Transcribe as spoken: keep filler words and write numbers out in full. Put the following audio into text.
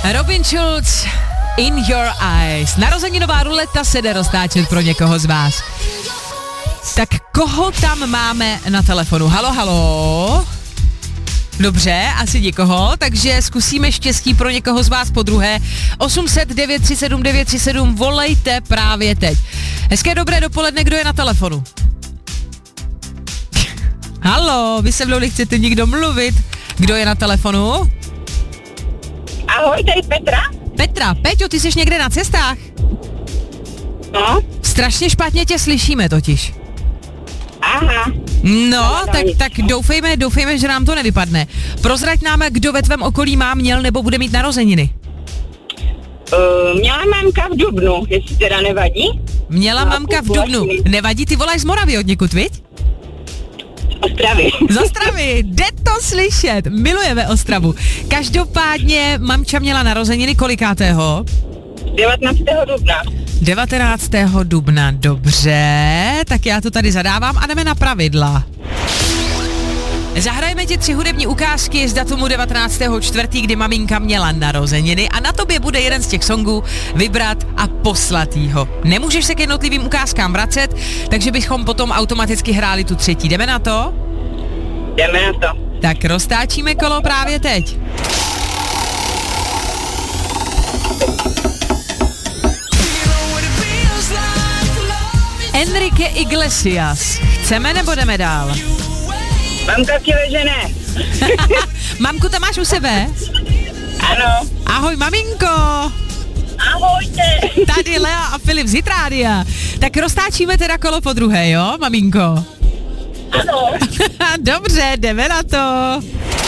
Robin Schulz, In Your Eyes. Narozeninová ruleta se jde roztáčet pro někoho z vás. Tak koho tam máme na telefonu? Halo, halo? Dobře, asi nikoho, takže zkusíme štěstí pro někoho z vás po druhé. osm set devět tři sedm devět tři sedm, volejte právě teď. Hezké dobré dopoledne, kdo je na telefonu? Halo, vy se mnou nechcete nikdo mluvit. Kdo je na telefonu? Ahoj, tady Petra. Petra, Peťo, ty jsi někde na cestách? No. Strašně špatně tě slyšíme totiž. Aha. No, tak, tak doufejme, doufejme, že nám to nevypadne. Prozrať nám, kdo ve tvém okolí má, měl nebo bude mít narozeniny. Uh, měla mamka v dubnu, jestli teda nevadí. Měla no, mamka v dubnu. Nevadí, ty voláš z Moravy od někud, viď? Z Ostravy. Z Ostravy, jde to slyšet, milujeme Ostravu. Každopádně mamča měla narozeniny kolikátého? devatenáctého dubna. devatenáctého dubna, dobře, tak já to tady zadávám a jdeme na pravidla. Zahrajeme ti tři hudební ukázky z datumu devatenáctého čtvrtého kdy maminka měla narozeniny a na tobě bude jeden z těch songů vybrat a poslat jího. Nemůžeš se k jednotlivým ukázkám vracet, takže bychom potom automaticky hráli tu třetí. Jdeme na to? Jdeme na to. Tak roztáčíme kolo právě teď. Enrique Iglesias. Chceme nebo jdeme dál? Mamka ti že ne. Mamku tam máš u sebe? Ano. Ahoj maminko. Ahojte. Tady Lea a Filip z Hitrádia. Tak roztáčíme teda kolo po druhé, jo, maminko? Ano. Dobře, jdeme na to.